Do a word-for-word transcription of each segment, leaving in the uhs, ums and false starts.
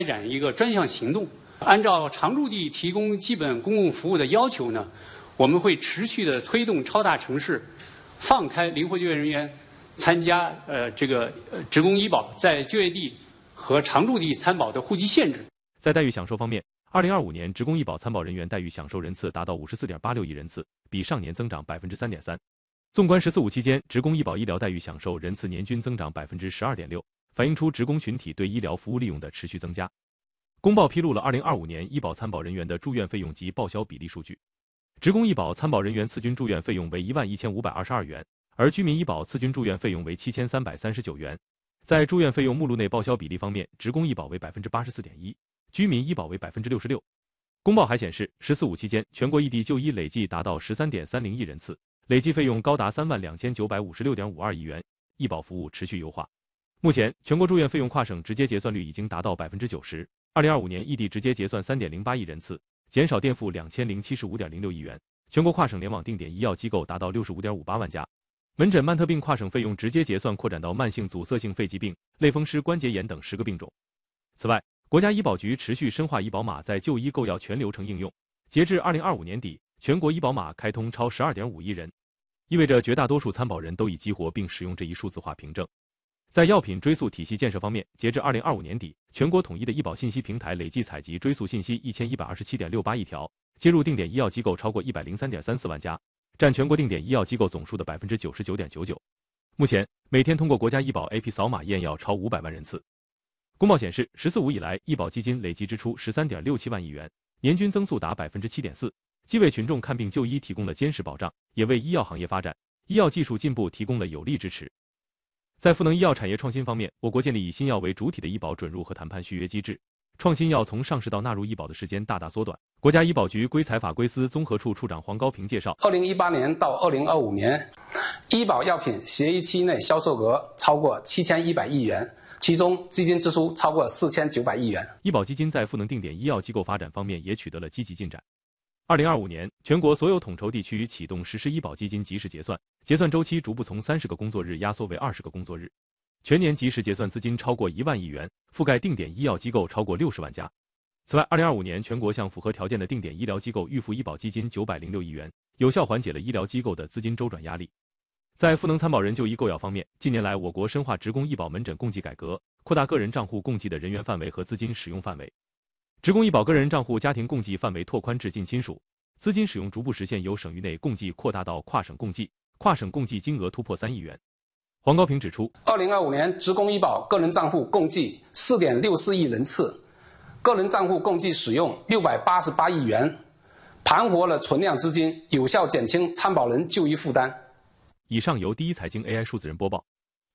展一个专项行动。按照常驻地提供基本公共服务的要求呢，我们会持续的推动超大城市放开灵活就业人员参加呃这个呃职工医保在就业地和常驻地参保的户籍限制。 在待遇享受方面，二零二五年职工医保参保人员待遇享受人次达到五十四点八六亿人次，比上年增长百分之三点三。纵观“十四五”期间，职工医保医疗待遇享受人次年均增长百分之十二点六，反映出职工群体对医疗服务利用的持续增加。公报披露了二零二五年医保参保人员的住院费用及报销比例数据。职工医保参保人员次均住院费用为一万一千五百二十二元，而居民医保次均住院费用为七千三百三十九元。在住院费用目录内报销比例方面，职工医保为百分之八十四点一，居民医保为百分之六十六。公报还显示，“十四五”期间，全国异地就医累计达到十三点三零亿人次，累计费用高达三万两千九百五十六点五二亿元，医保服务持续优化。目前，全国住院费用跨省直接结算率已经达到百分之九十。二零二五年，异地直接结算三点零八亿人次，减少垫付两千零七十五点零六亿元。全国跨省联网定点医药机构达到六十五点五八万家。门诊慢特病跨省费用直接结算扩展到慢性阻塞性肺疾病、类风湿关节炎等十个病种。此外，国家医保局持续深化医保码在就医购药全流程应用。截至二零二五年底，全国医保码开通超十二点五亿人，意味着绝大多数参保人都已激活并使用这一数字化凭证。在药品追溯体系建设方面，截至二零二五年底，全国统一的医保信息平台累计采集追溯信息一千一百二十七点六八亿条，接入定点医药机构超过一百零三点三四万家，占全国定点医药机构总数的百分之九十九点九九。目前，每天通过国家医保 A P 扫码验药超五百万人次。公报显示，“十四五”以来，医保基金累计支出十三点六七万亿元，年均增速达百分之七点四，既为群众看病就医提供了坚实保障，也为医药行业发展、医药技术进步提供了有力支持。在赋能医药产业创新方面，我国建立以新药为主体的医保准入和谈判续约机制，创新药从上市到纳入医保的时间大大缩短。国家医保局规财法规司综合处处长黄高平介绍， 二零一八年到二零二五年，医保药品协议期内销售额超过七千一百亿元，其中基金支出超过四千九百亿元。 医保基金在赋能定点医药机构发展方面也取得了积极进展。二零二五年，全国所有统筹地区启动实施医保基金及时结算，结算周期逐步从三十个工作日压缩为二十个工作日，全年及时结算资金超过一万亿元，覆盖定点医药机构超过六十万家。此外，二零二五年全国向符合条件的定点医疗机构预付医保基金九百零六亿元，有效缓解了医疗机构的资金周转压力。在赋能参保人就医购药方面，近年来我国深化职工医保门诊共计改革，扩大个人账户共计的人员范围和资金使用范围。职工医保个人账户家庭共计范围拓宽至近亲属，资金使用逐步实现由省域内共计扩大到跨省共计，跨省共计金额突破三亿元。黄高平指出， 二零二五年职工医保个人账户共计四点六四亿人次，个人账户共计使用六百八十八亿元，盘活了存量资金，有效减轻参保人就医负担。 以上由第一财经 A I 数字人播报。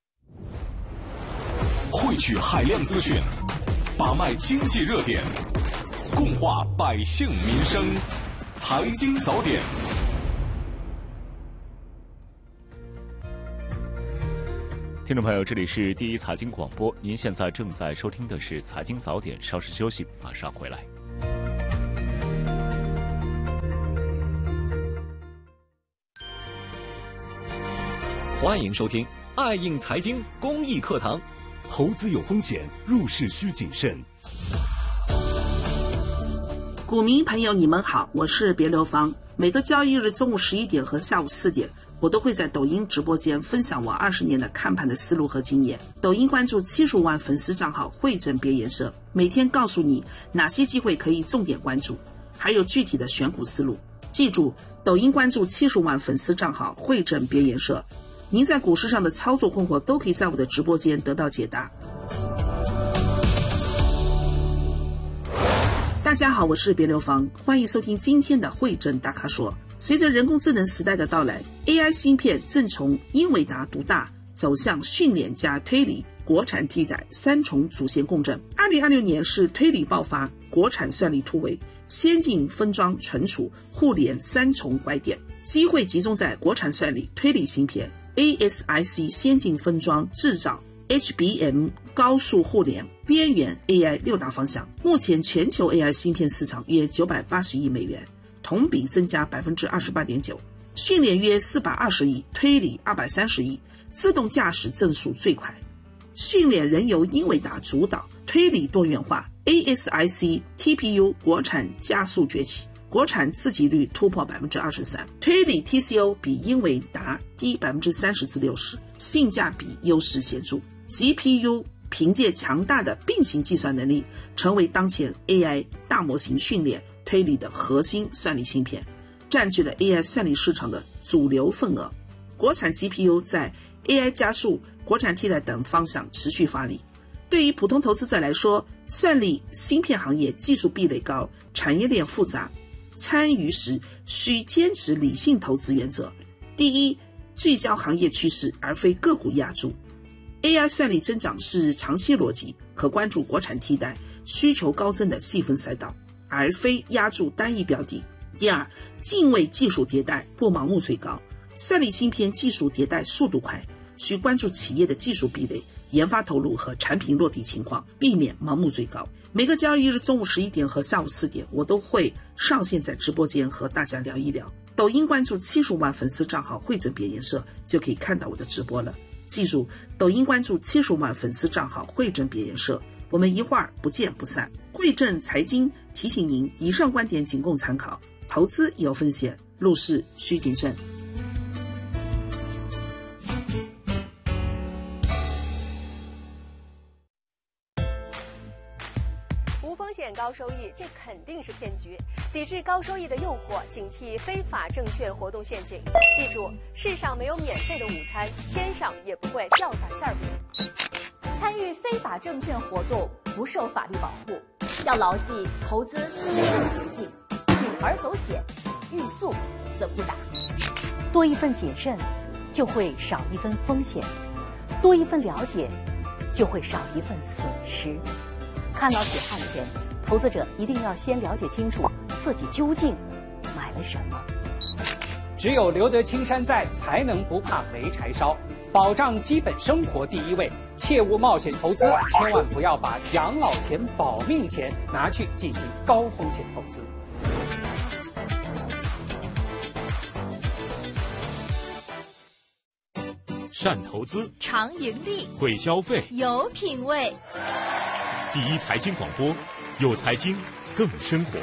汇聚海量资讯，把脉经济热点，共话百姓民生。财经早点，听众朋友，这里是第一财经广播，您现在正在收听的是财经早点，稍事休息，马上回来。 欢迎收听爱应财经公益课堂。 投资有风险，入市需谨慎。 股民朋友，你们好，我是别流芳。每个交易日中午十一点和下午四点，我都会在抖音直播间分享我二十年的看盘的思路和经验。抖音关注七十五万粉丝账号汇整别研社，每天告诉你哪些机会可以重点关注，还有具体的选股思路。记住，抖音关注七十五万粉丝账号汇整别研社，您在股市上的操作困惑都可以在我的直播间得到解答。大家好，我是别流芳，欢迎收听今天的汇整大咖说。随着人工智能时代的到来， A I 芯片正从英伟达独大走向训练加推理、国产替代三重主线共振。二零二六年是推理爆发、国产算力突围、先进分装存储、互联三重拐点，机会集中在国产算力、推理芯片、A S I C 先进分装制造、H B M 高速互联、边缘 A I 六大方向。目前全球 A I 芯片市场约九百八十亿美元，同比增加 百分之二十八点九， 训练约四百二十亿，推理二百三十亿，自动驾驶增速最快。训练仍由英伟达主导，推理多元化， A S I C T P U 国产加速崛起，国产自给率突破 百分之二十三， 推理 T C O 比英伟达低 百分之三十至六十， 性价比优势显著。 G P U 凭借强大的并行计算能力，成为当前 A I 大模型训练推理的核心算力芯片，占据了 A I 算力市场的主流份额。国产 G P U 在 A I 加速、国产替代等方向持续发力。对于普通投资者来说，算力芯片行业技术壁垒高，产业链复杂，参与时需坚持理性投资原则。第一，聚焦行业趋势而非个股压注。 A I 算力增长是长期逻辑，可关注国产替代需求高增的细分赛道，而非压注单一标的。第二，敬畏技术迭代，不盲目追高。算力芯片技术迭代速度快，需关注企业的技术壁垒、研发投入和产品落地情况，避免盲目追高。每个交易日中午十一点和下午四点，我都会上线在直播间和大家聊一聊。抖音关注七十万粉丝账号汇整别研社，就可以看到我的直播了。记住，抖音关注七十万粉丝账号汇整别研社，我们一会儿不见不散。汇正财经提醒您，以上观点仅供参考，投资有风险，入市需谨慎。 风险高收益，这肯定是骗局。抵制高收益的诱惑，警惕非法证券活动陷阱。记住，世上没有免费的午餐，天上也不会掉下馅饼。 参与非法证券活动不受法律保护，要牢记投资没有捷径，铤而走险，欲速则不达。 多一份谨慎，就会少一分风险；多一份了解，就会少一份损失。看牢解汉前，投资者一定要先了解清楚自己究竟买了什么。 只有留得青山在，才能不怕没柴烧。保障基本生活第一位，切勿冒险投资，千万不要把养老钱、保命钱拿去进行高风险投资。 善投资， 常盈利， 会消费， 有品位。 第一财经广播，有财经更生活。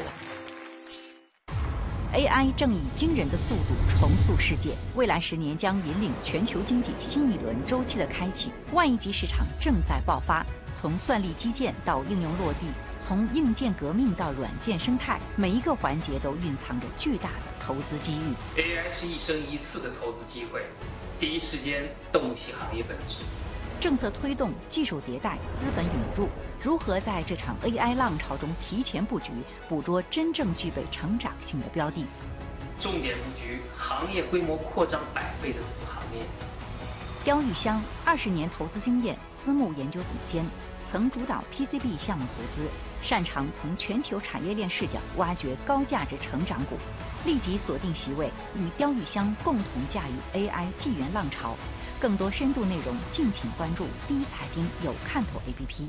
A I 正以惊人的速度重塑世界，未来十年将引领全球经济新一轮周期的开启。万亿级市场正在爆发，从算力基建到应用落地，从硬件革命到软件生态，每一个环节都蕴藏着巨大的投资机遇。 A I 是一生一次的投资机会，第一时间洞悉行业本质。 政策推动、技术迭代、资本引入，如何在这场 A I 浪潮中提前布局，捕捉真正具备成长性的标的？ 重点布局行业规模扩张百倍的子行业。 刁玉香二十年投资经验，私募研究总监，曾主导 P C B 项目投资，擅长从全球产业链视角挖掘高价值成长股。立即锁定席位，与刁玉香共同驾驭 A I 纪元浪潮。更多深度内容，敬请关注第一财经有看头 A P P。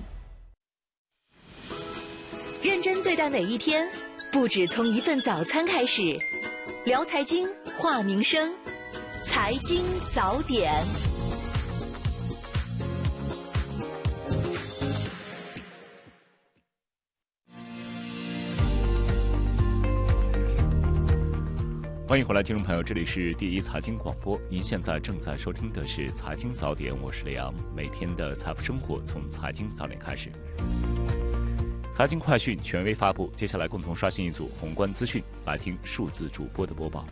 认真对待每一天，不止从一份早餐开始。聊财经，话民生，财经早点。 欢迎回来，听众朋友，这里是第一财经广播。您现在正在收听的是财经早点，我是李阳。每天的财富生活从财经早点开始。财经快讯权威发布，接下来共同刷新一组宏观资讯，来听数字主播的播报。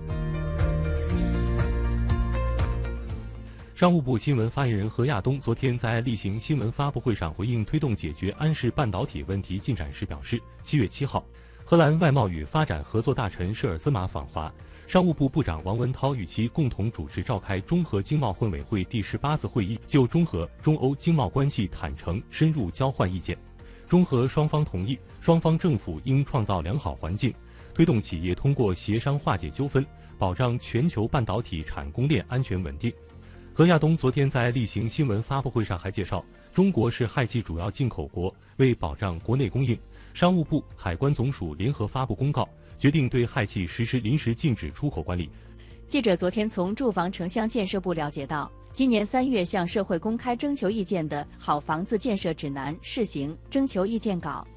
商务部新闻发言人何亚东昨天在例行新闻发布会上回应推动解决安氏半导体问题进展时表示，七月七号。荷兰外贸与发展合作大臣舍尔斯马访华，商务部部长王文涛与其共同主持召开中荷经贸混委会第十八次会议，就中荷、中欧经贸关系坦诚深入交换意见。中荷双方同意，双方政府应创造良好环境，推动企业通过协商化解纠纷，保障全球半导体产供链安全稳定。何亚东昨天在例行新闻发布会上还介绍，中国是氦气主要进口国，为保障国内供应，商务部、海关总署联合发布公告，决定对氦气实施临时禁止出口管理。 记者昨天从住房城乡建设部了解到，今年三月向社会公开征求意见的好房子建设指南试行征求意见稿